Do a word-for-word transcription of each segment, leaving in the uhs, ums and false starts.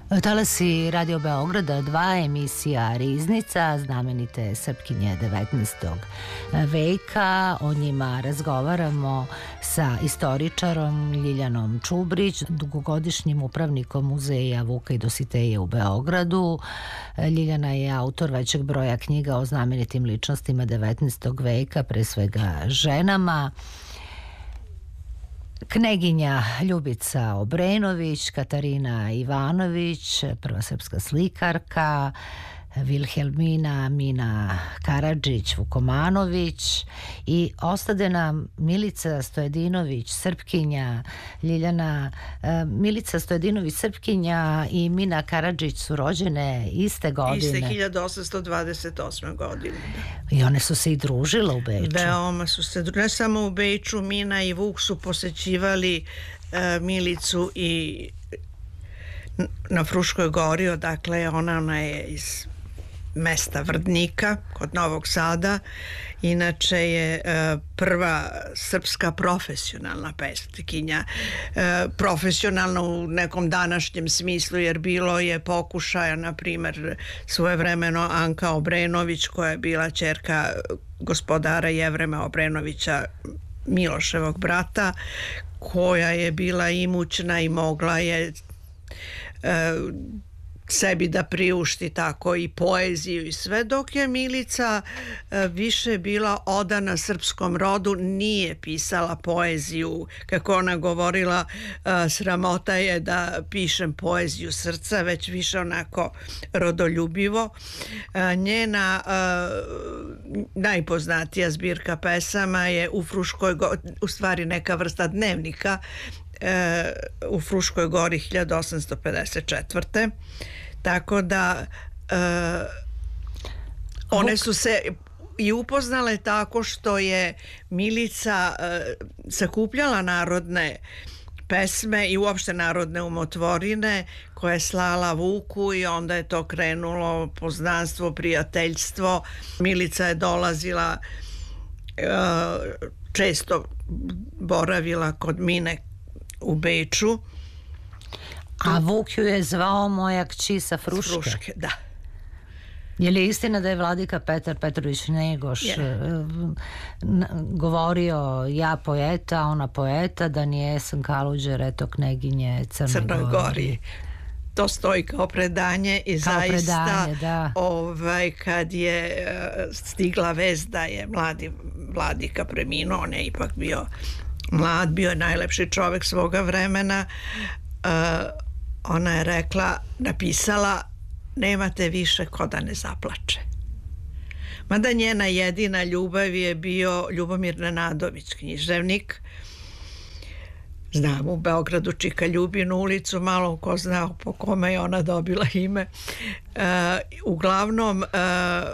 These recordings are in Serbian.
Talasi Radio Beograda, dva, emisija Riznica, znamenite Srpkinje devetnaestog veka. O njima razgovaramo sa istoričarom Ljiljanom Čubrić, dugogodišnjim upravnikom Muzeja Vuka i Dositeja u Beogradu. Ljiljana je autor većeg broja knjiga o znamenitim ličnostima devetnaestog veka, pre svega ženama. Kneginja Ljubica Obrenović, Katarina Ivanović, prva srpska slikarka, Vilhelmina Mina Karadžić Vukomanović i ostade nam Milica Stojedinović Srpkinja. Ljiljana, Milica Stojedinović Srpkinja i Mina Karadžić su rođene iste godine. Iste hiljadu osamsto dvadeset osme godine. I one su se i družile u Beču. Veoma su se, ne samo u Beču, Mina i Vuk su posećivali uh, Milicu i na Fruškoj gori, odakle ona, ona je iz mesta Vrdnika kod Novog Sada. Inače je uh, prva srpska profesionalna pesnikinja, uh, profesionalna u nekom današnjem smislu, jer bilo je pokušaja, na primjer svojevremeno Anka Obrenović, koja je bila ćerka gospodara Jevrema Obrenovića, Miloševog brata, koja je bila imućna i mogla je uh, sebi da priušti tako i poeziju i sve, dok je Milica e, više bila odana srpskom rodu, nije pisala poeziju, kako ona govorila, e, sramota je da pišem poeziju srca, već više onako rodoljubivo. E, njena e, najpoznatija zbirka pesama je u Fruškoj gori, u stvari neka vrsta dnevnika, e, u Fruškoj gori hiljadu osamsto pedeset četvrte. Tako da e, one su se i upoznale tako što je Milica e, sakupljala narodne pesme i uopšte narodne umotvorine koje je slala Vuku, i onda je to krenulo poznanstvo, prijateljstvo. Milica je dolazila, e, često boravila kod Mine u Beču. A Vuk ju je zvao moja kći sa Fruške. Fruške, da. Je li istina da je vladika Petar Petrović Njegoš yeah. govorio ja poeta, ona poeta, da nije sam Kaluđer, eto kneginje Crnoj, Crnoj Gori. Gori. To stoji kao predanje i kao zaista predanje, da. Ovaj, kad je stigla vest da je mladi vladika preminuo, on je ipak bio mlad, bio je najlepši čovjek svoga vremena. Uh, ona je rekla, napisala, nemate više ko da ne zaplače. Mada njena jedina ljubav je bio Ljubomir Nenadović, književnik. Znam u Beogradu Čika Ljubinu ulicu, malo ko zna po kome je ona dobila ime. Uh, uglavnom uh,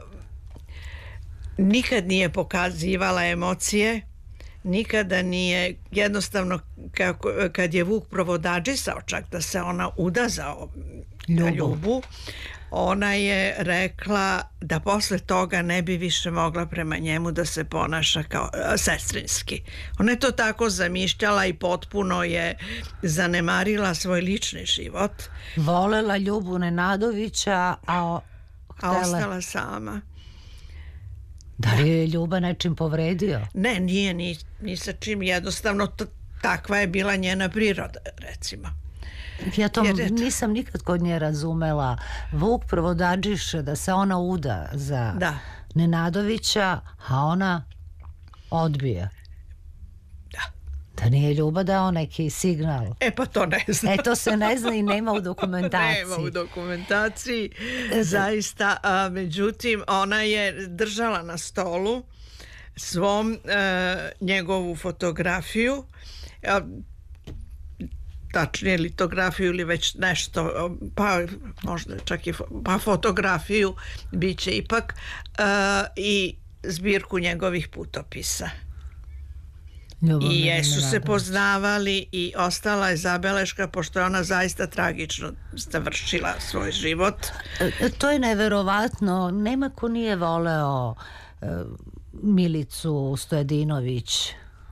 nikad nije pokazivala emocije, nikada nije, jednostavno kako, kad je Vuk provodadžisao čak da se ona uda za Ljubu. Ljubu, ona je rekla da posle toga ne bi više mogla prema njemu da se ponaša kao a, sestrinski. Ona je to tako zamišljala i potpuno je zanemarila svoj lični život. Volela Ljubu Nenadovića, a, a ostala sama. Da li je Ljuba nečim povredio? Ne, nije ni, ni sa čim, jednostavno t- takva je bila njena priroda, recimo. Ja to Jer, nisam nikad kod nje razumela. Vuk provodadžiše da se ona uda za da. Nenadovića, a ona odbije. Da. Da nije Ljuba dao neki signal. E pa to ne znam. E to se ne zna i nema u dokumentaciji. Nema u dokumentaciji, zaista. A, međutim, ona je držala na stolu svom e, njegovu fotografiju, a, tačnije litografiju ili već nešto, pa možda čak i pa fotografiju bit će ipak, e, i zbirku njegovih putopisa. Ljubomir I jesu se poznavali i ostala je zabeleška, pošto je ona zaista tragično završila svoj život. E, to je neverovatno. Nema ko nije voleo e, Milicu Stojedinović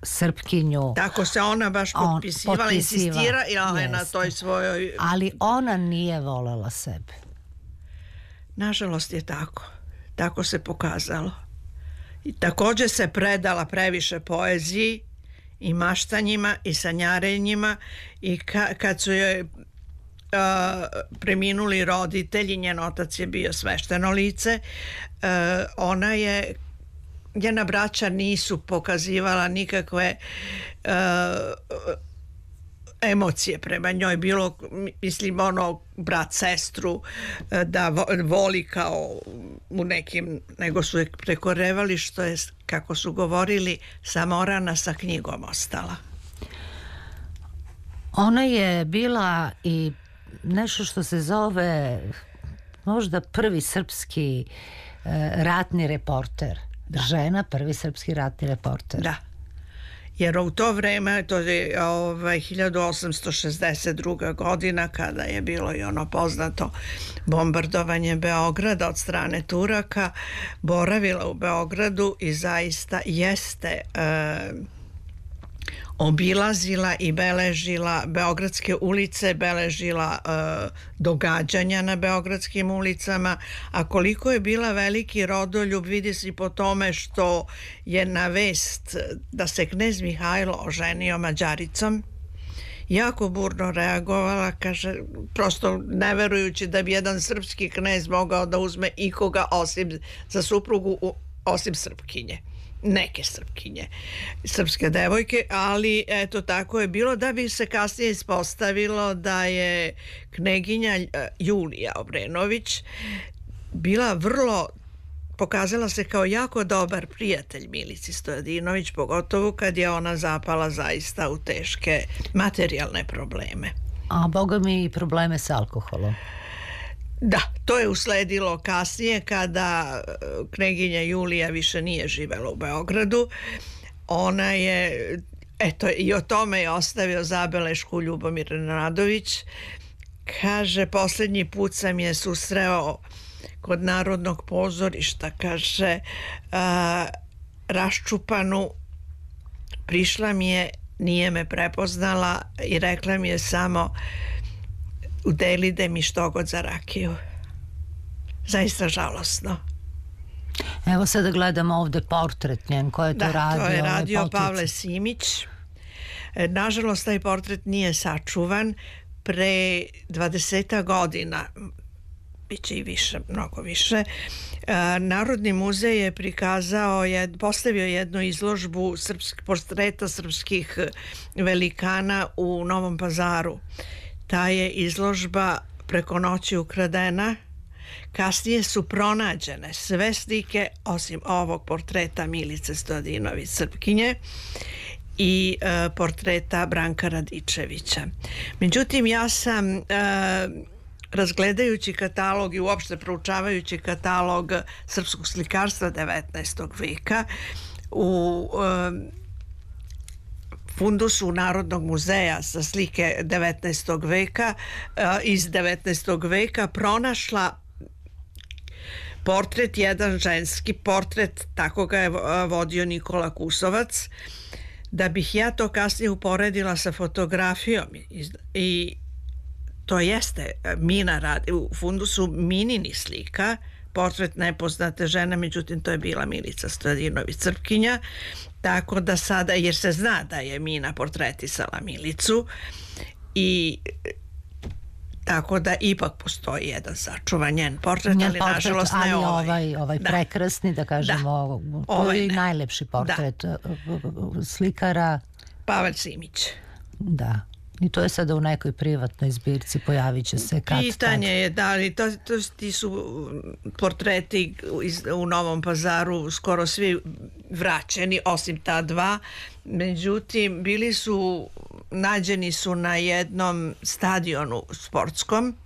Srpkinju. Tako se ona baš potpisivala, on, insistira i na toj svojoj... Ali ona nije volela sebe. Nažalost je tako. Tako se pokazalo. I također se predala previše poeziji i maštanjima i sanjarenjima i ka, kad su joj uh, preminuli roditelji, njen otac je bio svešteno lice, uh, ona je njena braća nisu pokazivala nikakve uh, emocije prema njoj, bilo mislim ono brat sestru da voli kao u nekim, nego su je prekorevali, što je, kako su govorili, samorana sa knjigom ostala. Ona je bila i nešto što se zove možda prvi srpski uh, ratni reporter. Da. Žena, prvi srpski ratni reporter. Da. Jer u to vreme, to je ovaj, hiljadu osamsto šezdeset druga godina, kada je bilo i ono poznato bombardovanje Beograda od strane Turaka, boravila u Beogradu i zaista jeste e, obilazila i beležila beogradske ulice, beležila e, događanja na beogradskim ulicama, a koliko je bila veliki rodoljub vidi se po tome što je na vest da se knez Mihajlo oženio Mađaricom jako burno reagovala, kaže, prosto ne verujući da bi jedan srpski knez mogao da uzme ikoga osim za suprugu osim Srpkinje, neke Srpkinje, srpske devojke, ali eto tako je bilo, da bi se kasnije ispostavilo da je kneginja Julija Obrenović bila vrlo, pokazala se kao jako dobar prijatelj Milici Stojadinović, pogotovo kad je ona zapala zaista u teške materijalne probleme. A boga mi i probleme s alkoholom. Da, to je usledilo kasnije kada kneginja Julija više nije živela u Beogradu. Ona je, eto, i o tome je ostavio zabelešku Ljubomir Nenadović. Kaže, posljednji put sam je susreo kod Narodnog pozorišta, kaže, a, raščupanu, prišla mi je, nije me prepoznala i rekla mi je samo: udelite mi što god za rakiju. Zaista žalosno. Evo sada gledamo ovdje portret njen, ko je to da, radio? Da, to je radio Pavle Simić. Nažalost, taj portret nije sačuvan. Pre dvadeset godina, biće i više, mnogo više, Narodni muzej je prikazao, je postavio jednu izložbu srpskih portreta srpskih velikana u Novom Pazaru. Ta je izložba preko noći ukradena. Kasnije su pronađene sve slike osim ovog portreta Milice Stojadinović Srpkinje i e, portreta Branka Radičevića. Međutim, ja sam e, razgledajući katalog i uopšte proučavajući katalog srpskog slikarstva devetnaestog veka u e, fundusu Narodnog muzeja sa slike devetnaestog veka, iz devetnaestog veka pronašla portret, jedan ženski portret, tako ga je vodio Nikola Kusovac, da bih ja to kasnije uporedila sa fotografijom i to jeste Mina radi u fundusu Minini slika, portret nepoznate žene, međutim to je bila Milica Stojadinović Srpkinja, tako da sada, jer se zna da je Mina portretisala Milicu i tako da ipak postoji jedan sačuvan njen portret, njen ali portret, nažalost ali ne ovaj. ovaj, ovaj da. Prekrasni, da kažemo, da. Ovaj je najlepši portret da. Slikara Pavel Simić. Da. I to je sada u nekoj privatnoj zbirci, pojavit će se kad pitanje tad. Je da li to, to, ti su portreti iz, u Novom Pazaru skoro svi vraćeni osim ta dva, međutim bili su nađeni su na jednom stadionu sportskom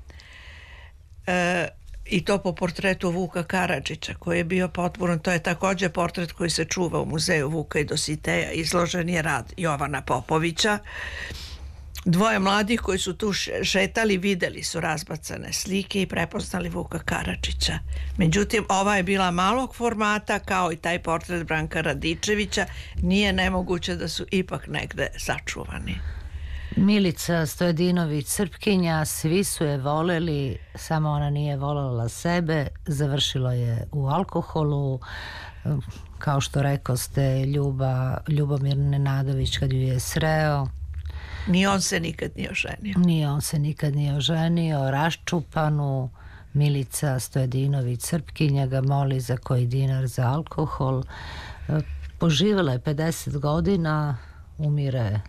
e, i to po portretu Vuka Karadžića koji je bio potpuno, to je također portret koji se čuva u muzeju Vuka i Dositeja, izložen je rad Jovana Popovića Dvoje mladih koji su tu šetali videli su razbacane slike i prepoznali Vuka Karadžića. Međutim, ova je bila malog formata, kao i taj portret Branka Radičevića. Nije nemoguće da su ipak negde sačuvani. Milica Stojadinović, Srpkinja, svi su je voleli, samo ona nije volela sebe, završilo je u alkoholu. Kao što rekao ste, Ljuba, Ljubomir Nenadović kad ju je sreo, Ni on se nikad nije oženio. Nije on se nikad nije oženio, raščupanu. Milica Stojadinović, Srpkinja, ga moli za koji dinar za alkohol. Poživjela je pedeset godina, umire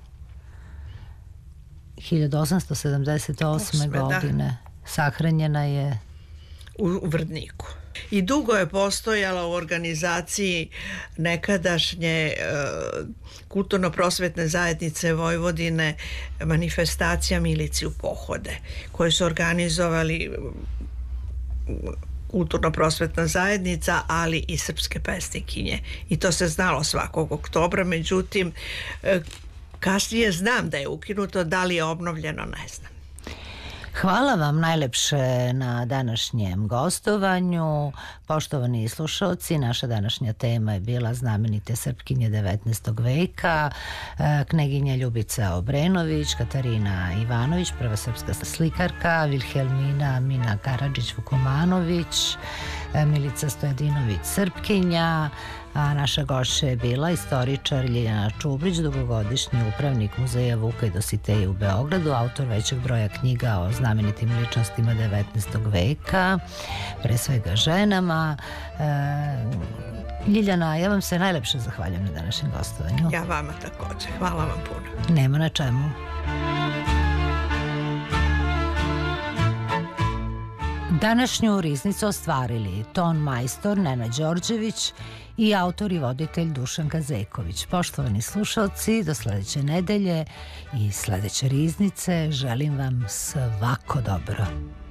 hiljadu osamsto sedamdeset osme godine. Sahranjena je u Vrdniku. I dugo je postojala u organizaciji nekadašnje e, kulturno-prosvetne zajednice Vojvodine manifestacija Milici u pohode, koje su organizovali kulturno-prosvetna zajednica, ali i srpske pesnikinje. I to se znalo svakog oktobra, međutim, e, kasnije znam da je ukinuto, da li je obnovljeno, ne znam. Hvala vam najlepše na današnjem gostovanju. Poštovani slušalci, naša današnja tema je bila znamenite Srpkinje devetnaestog veka, kneginja Ljubica Obrenović, Katarina Ivanović, prva srpska slikarka, Vilhelmina Mina Karadžić-Vukomanović, Milica Stojadinović, Srpkinja, a naša gošća je bila istoričar Ljiljana Čubrić, dugogodišnji upravnik Muzeja Vuka i Dositeja u Beogradu, autor većeg broja knjiga o znamenitim ličnostima devetnaestog veka, pre svega ženama. E, Ljiljana, ja vam se najlepše zahvaljujem na današnjem gostovanju. Ja vama također. Hvala vam puno. Nema na čemu. Današnju riznicu ostvarili ton majstor Nena Đorđević i autor i voditelj Dušan Gazeković. Poštovani slušalci, do sledeće nedelje i sledeće riznice želim vam svako dobro.